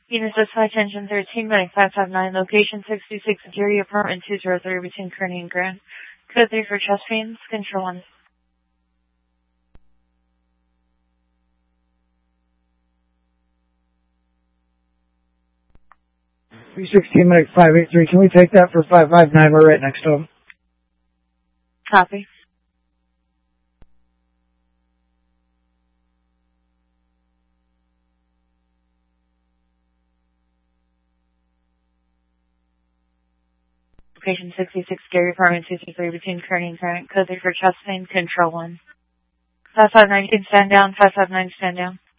Unit High Tension 13, Medic 559, location 66, Security Apartment 203 between Kearney and Grant. Code 3 for chest pains, Control 1. $316 Medic 583, can we take that for 559? We're right next to him. Copy. Location 66, Gary Apartment 223 between Kearney and Grant. Code 3 for chest pain, Control 1. 559, you can stand down. 559, stand down.